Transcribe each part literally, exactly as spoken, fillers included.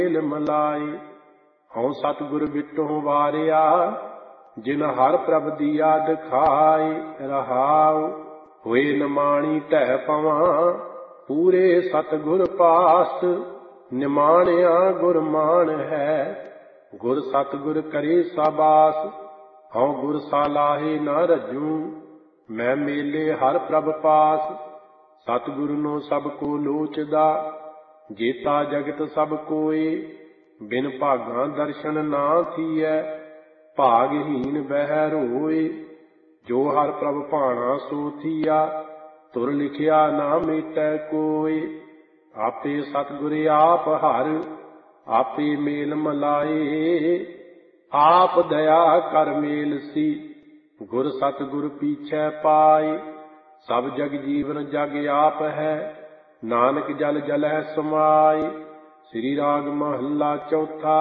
ਮੇਲ ਮਲਾਏ। ਹਉ ਸਤਿਗੁਰ ਬਿਟਹੁ ਵਾਰਿਆ, ਜਿਨ ਹਰ ਪ੍ਰਭ ਦੀਆ ਦਿਖਾਏ। ਰਹਾਉ ਹੋਏ ਨਿਮਾਣੀ ਢਹਿ ਪਵਾਂ, ਪੂਰੇ ਸਤਿਗੁਰ ਪਾਸ। ਨਿਮਾਣਿਆ ਗੁਰ ਮਾਨ ਹੈ, ਗੁਰ ਸਤਿਗੁਰ ਕਰੇ ਸਾਬਾਸ। ਹਉ ਗੁਰ ਸਾਲਾਹੇ ਨਾ ਰੱਜੂ, ਮੈਂ ਮੇਲੇ ਹਰ ਪ੍ਰਭ ਪਾਸ। ਸਤਿਗੁਰ ਨੂੰ ਸਭ ਕੋ ਲੋਚਦਾ, ਜੇਤਾ ਜਗਤ ਸਭ ਕੋਏ। ਬਿਨ ਭਾਗਾਂ ਦਰਸ਼ਨ ਨਾ ਥੀਐ, ਭਾਗਹੀਨ ਬਹਿ ਰੋਏ। ਜੋ ਹਰ ਪ੍ਰਭ ਭਾਣਾ ਸੋ ਥੀਆ, ਤੁਰ ਲਿਖਿਆ ਨਾ ਮੇਟੈ ਕੋਏ। ਆਪੇ ਸਤਿਗੁਰ ਆਪ ਹਰ, ਆਪੇ ਮੇਲ ਮਲਾਏ। ਆਪ ਦਇਆ ਕਰ ਮੇਲ ਸੀ, ਗੁਰ ਸਤਿਗੁਰ ਪੀਛੈ ਪਾਏ। ਸਭ ਜਗ ਜੀਵਨ ਜਗ ਆਪ ਹੈ, ਨਾਨਕ ਜਲ ਜਲਹਿ ਸਮਾਏ। ਸ੍ਰੀ ਰਾਗ ਮਹੱਲਾ ਚੌਥਾ।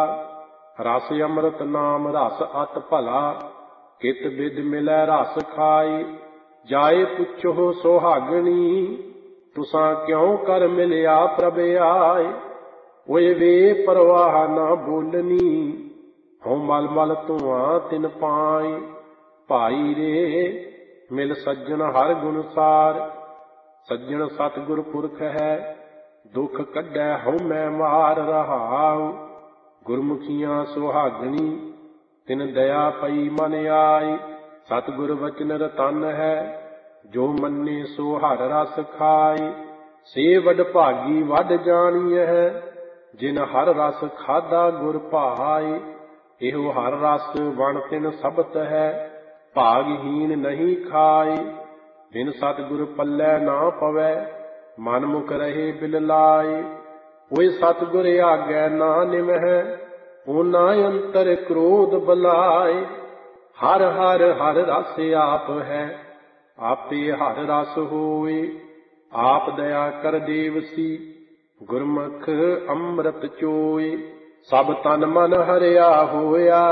ਰਸ ਅੰਮ੍ਰਿਤ ਨਾਮ ਰਸ ਅਤ ਭਲਾ, ਕਿਤ ਬਿਦ ਮਿਲੈ ਰਸ ਖਾਏ। ਜਾਏ ਪੁੱਛੋ ਸੁਹਾਗਣੀ, ਤੁਸਾਂ ਕਿਉ ਕਰ ਮਿਲਿਆ ਪ੍ਰਭ ਆਏ। ਓਏ ਵੇ ਪਰਵਾਹ ਨਾ ਬੋਲਣੀ, ਹਉ ਮਲ ਮਲ ਧੂਆਂ ਤਿਨ ਪਾਏ। ਭਾਈ ਰੇ ਮਿਲ ਸੱਜਣ ਹਰ ਗੁਣ ਸਾਰ, ਸੱਜਣ ਸਤਿਗੁਰ ਪੁਰਖ ਹੈ। ਦੁਖ ਕੱਢੈ ਹਉ ਮੈਂ ਮਾਰ। ਰਹਾਉ ਗੁਰਮੁਖੀਆਂ ਸੁਹਾਗਣੀ, ਤਿਨ ਦਇਆ ਪਈ ਮਨ ਆਈ। ਸਤਿਗੁਰ ਵਚਨ ਰਤਨ ਹੈ, ਜੋ ਮੰਨੇ ਸੋ ਹਰ ਰਸ ਖਾਏ। ਸੇ ਵਡ ਭਾਗੀ ਵਡ ਜਾਣੀਐ, ਜਿਨ ਹਰ ਰਸ ਖਾਧਾ ਗੁਰ ਭਾਏ। ਇਹੋ ਹਰ ਰਸ ਵਣ ਤਿਨ ਸਬਤ ਹੈ, ਭਾਗਹੀਨ ਨਹੀਂ ਖਾਏ। ਬਿਨ ਸਤਿਗੁਰ ਪੱਲੇ ਨਾ ਪਵੈ, ਮਨ ਮੁਖ ਰਹੇ ਬਿਲ ਲਾਏ। ਓਏ ਸਤਿਗੁਰ ਆਗੈ ਨਾ ਨਿਮਹੈ, ਓਨਾ ਅੰਤਰ ਕ੍ਰੋਧ ਬਲਾਏ। ਹਰ ਹਰ ਹਰ ਰਸ ਆਪ ਹੈ, ਆਪੇ ਹਰ ਰਸ ਹੋਏ। ਆਪ ਦਇਆ ਕਰ ਦੇਵਸੀ, ਗੁਰਮੁਖ ਅੰਮ੍ਰਿਤ ਚੋਏ। ਸਭ ਤਨ ਮਨ ਹਰਿਆ ਹੋਇਆ,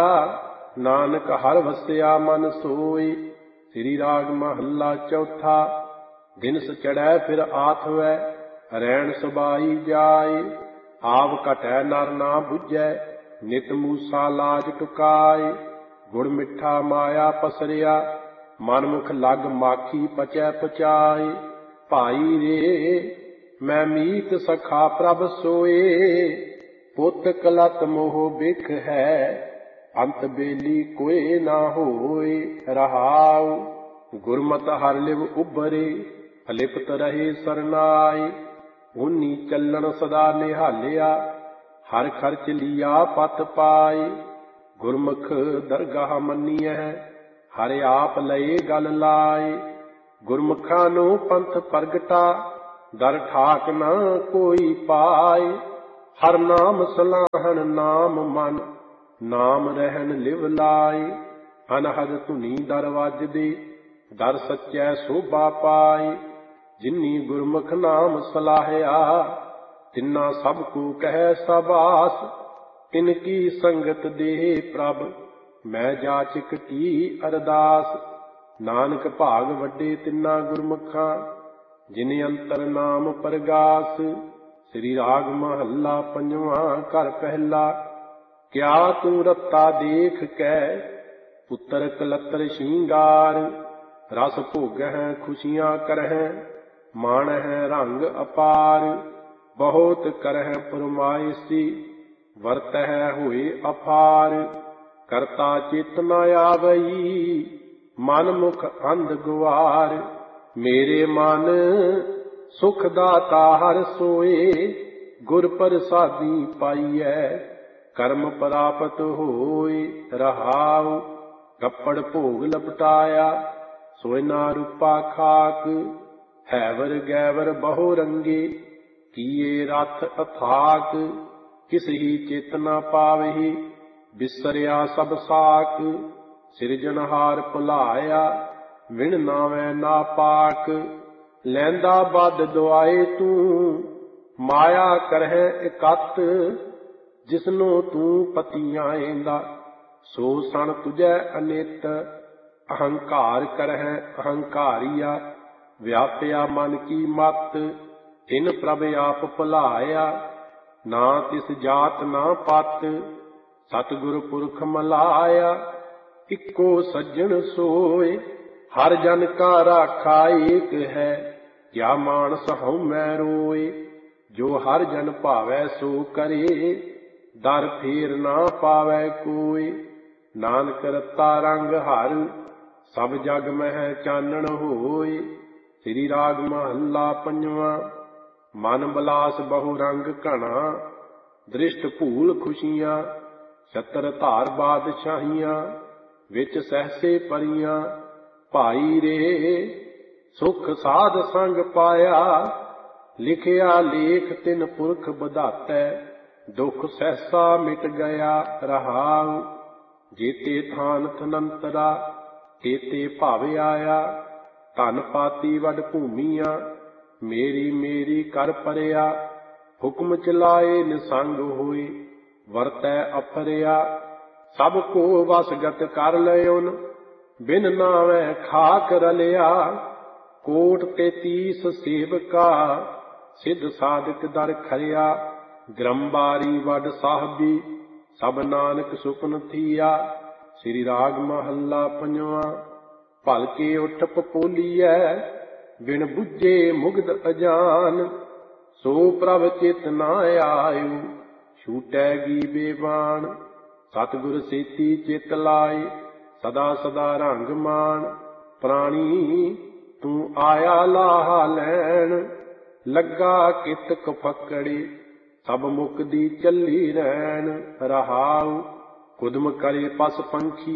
ਨਾਨਕ ਹਰ ਵਸਿਆ ਮਨ ਸੋਏ। ਸ੍ਰੀ ਰਾਗ ਮਹੱਲਾ ਚੌਥਾ। ਦਿਨਸ ਚੜ੍ਹੈ ਫਿਰ ਆਥਵੈ, ਰੈਣ ਸਬਾਈ ਜਾਏ। ਆਵ ਘਟੈ ਨਰ ਨਾ ਬੁੱਝੈ, ਨਿਤ ਮੂਸਾ ਲਾਜ ਟੁਕਾਏ। ਗੁੜ ਮਿੱਠਾ ਮਾਇਆ ਪਸਰਿਆ, ਮਨ ਮੁਖ ਲਗ ਮਾਖੀ ਪਚੈ ਪਚਾਏ। ਭਾਈ ਰੇ ਮੈਂ ਮੀਤ ਸਖਾ ਪ੍ਰਭ ਸੋਏ, ਪੁੱਤ ਕਲਤ ਮੋਹ ਬਿਖ ਹੈ। ਅੰਤ ਬੇਲੀ ਕੋਇ ਨਾ ਹੋਏ। ਰਹਾਉ ਗੁਰਮਤਿ ਹਰਿ ਲਿਵ ਉਭਰੇ, ਅਲਿਪਤ ਰਹੇ ਸਰਨਾਏ। ਓਨੀ ਚੱਲਣ ਸਦਾ ਨਿਹਾਲਿਆ, ਹਰ ਖਰਚ ਲੀਆ ਪਤ ਪਾਏ। ਗੁਰਮੁਖ ਦਰਗਾਹ ਮੰਨੀਐ, ਹਰਿ ਆਪ ਲਏ ਗਲ ਲਾਏ। ਗੁਰਮੁਖਾਂ ਨੂੰ ਪੰਥ ਪ੍ਰਗਟਾ, ਦਰ ਠਾਕ ਨਾ ਕੋਈ ਪਾਏ। ਹਰ ਨਾਮ ਸਲਾਹਣ ਨਾਮ ਮਨ, ਨਾਮ ਰਹਿਣ ਲਿਵ ਲਾਏ। ਅਨਹਦ ਧੁਨੀ ਦਰ ਵੱਜਦੇ, ਦਰ ਸੱਚੈ ਸੋਭਾ ਪਾਏ। ਜਿਨੀ ਗੁਰਮੁਖ ਨਾਮ ਸਲਾਹਿਆ, ਤਿੰਨਾ ਸਭ ਕੋ ਕਹਿ ਸਾਬਾਸ। ਤਿਨ ਕੀ ਸੰਗਤ ਦੇ ਪ੍ਰਭ, ਮੈਂ ਜਾਚਕ ਕੀ ਅਰਦਾਸ। ਨਾਨਕ ਭਾਗ ਵੱਡੇ ਤਿੰਨਾ ਗੁਰਮੁਖਾਂ, ਜਿਨ ਅੰਤਰ ਨਾਮ ਪਰਗਾਸ। ਸ੍ਰੀ ਰਾਗ ਮਹੱਲਾ ਪੰਜਵਾਂ। ਘਰ ਪਹਿਲਾ। ਕਿਆ ਤੂੰ ਰੱਤਾ ਦੇਖ ਕੈ, ਪੁੱਤਰ ਕਲਤਰ ਸ਼ਿੰਗਾਰ। ਰਸ ਭੋਗਹਿ ਖੁਸ਼ੀਆਂ ਕਰਹਿ, ਮਾਣਹਿ ਰੰਗ ਅਪਾਰ। ਬਹੁਤ ਕਰਹਿ ਫੁਰਮਾਇਸੀ, ਵਰਤਹਿ ਹੋਏ ਅਫਾਰ। ਕਰਤਾ ਚਿਤ ਨ ਆਵਈ, ਮਨ ਮੁਖ ਅੰਧ ਗੁਆਰ। ਮੇਰੇ ਮਨ ਸੁਖ ਦਾਤਾ ਹਰਿ ਸੋਏ, ਗੁਰ ਪ੍ਰਸਾਦੀ ਪਾਈਐ, ਕਰਮ ਪ੍ਰਾਪਤ ਹੋਏ। ਰਹਾਉ ਕੱਪੜ ਭੋਗ ਲਪਟਾਇਆ, ਸੋਇਨਾ ਰੂਪਾ ਖਾਕ। ਹੈਵਰ ਗੈਵਰ ਬਹੁ ਰੰਗੇ, ਕੀਏ ਰਥ ਅਥਾਕ। ਕਿਸ ਹੀ ਚਿਤ ਨ ਪਾਵਹਿ, ਬਿਸਰਿਆ ਸਭ ਸਾਕ। ਸਿਰਜਣਹਾਰ ਭੁਲਾਇਆ, ਵਿਣ ਨਾਵੈ ਨਾ ਪਾਕ। ਲੈਂਦਾ ਬਦ ਦੁਆਏ ਤੂੰ, ਮਾਇਆ ਕਰਹਿ ਇਕੱਤ। ਜਿਸਨੂੰ ਤੂੰ ਪਤੀ ਆਏਂਦਾ, ਸੋ ਸਣ ਤੁਝੈ ਅਨਿਤ। ਅਹੰਕਾਰ ਕਰਹਿ ਅਹੰਕਾਰੀਆ, ਵਿਆਪਿਆ ਮਨ ਕੀ ਮਤ। ਤਿਨ ਪ੍ਰਭ ਆਪ ਭੁਲਾਇਆ, ਨਾ ਤਿਸ ਜਾਤ ਨਾ ਪਤ, ਸਤਿਗੁਰ ਪੁਰਖ ਮਲਾਇਆ। ਇੱਕੋ ਸੱਜਣ ਸੋਏ, ਹਰ ਜਨ ਕਾ ਰਾਖਾ ਏਕ ਹੈ, ਕਿਆ ਮਾਨਸ ਹਉਮੈ ਰੋਏ। ਜੋ ਹਰ ਜਨ ਭਾਵੈ ਸੋ ਕਰੇ, ਦਰ ਫੇਰ ਨਾ ਪਾਵੈ ਕੋਇ। ਨਾਨਕ ਰਤਾ ਰੰਗ ਹਰ, ਸਭ ਜਗ ਮਹਿ ਚਾਨਣ ਹੋਏ। ਸ੍ਰੀ ਰਾਗ ਮਹੱਲਾ ਪੰਜਵਾਂ। ਮਨ ਬਲਾਸ ਬਹੁ ਰੰਗ ਘਣਾ, ਦ੍ਰਿਸ਼ਟ ਭੂਲ ਖੁਸ਼ੀਆਂ। ਛਤਰ ਧਾਰ ਬਾਦਸ਼ਾਹੀਆਂ, ਵਿੱਚ ਸਹਸੇ ਪਰੀਆਂ। ਭਾਈ ਰੇ ਸੁਖ ਸਾਧ ਸੰਗ ਪਾਇਆ, ਲਿਖਿਆ ਲੇਖ ਤਿਨ ਪੁਰਖ ਬਧਾਤੈ। ਦੁਖ ਸਹਿਸਾ ਮਿਟ ਗਿਆ ਰਹਾਉ, ਜੇਤੇ ਥਾਨ ਥਨੰਤਰਾ, ਤੇਤੇ ਭਵ ਆਇਆ। ਧਨ ਪਾਤੀ ਵੱਡ ਭੂਮੀਆਂ, ਮੇਰੀ ਮੇਰੀ ਕਰ ਪਰਿਆ। ਹੁਕਮ ਚਲਾਏ ਨਿਸੰਗ ਹੋਈ, ਵਰਤੈ ਅਫਰਿਆ। ਸਭ ਕੋ ਵਸਗਤ ਕਰ ਲਇਉਨ, ਬਿਨ ਨਾਵੈ ਖਾਕ ਰਲਿਆ। ਕੋਟ ਤੇਤੀਸ ਸੇਵਕਾ, ਸਿੱਧ ਸਾਧਕ ਦਰ ਖਰਿਆ। ਗ੍ਰੰਬਾਰੀ ਵੱਡ ਸਾਹਿਬੀ, ਸਭ ਨਾਨਕ ਸੁਪਨ ਥੀਆ। ਸ੍ਰੀ ਰਾਗ ਮਹੱਲਾ ਪੰਜਵਾਂ। ਭਲਕੇ ਉਠ ਪਪੋਲੀਐ, ਬਿਨ ਬੁੱਝੇ ਮੁਗਧ ਅਜਾਨ। ਸੋ ਪ੍ਰਭ ਚਿਤ ਨਾ ਆਇਉ, ਛੂਟੈ ਗੀ ਬੇਬਾਨ। ਸਤਿਗੁਰ ਸੇਤੀ ਚਿਤ ਲਾਏ, ਸਦਾ ਸਦਾ ਰੰਗ ਮਾਨ। ਪ੍ਰਾਣੀ ਤੂੰ ਆਇਆ ਲਾਹਾ ਲੈਣ, ਲੱਗਾ ਕਿਤਕ ਫੱਕੜੇ। ਸਭ ਮੁਕਦੀ ਚੱਲੀ ਰਹਿਣ ਰਹਾਉ, ਕੁਦਮ ਕਰੇ ਪਸ ਪੰਖੀ।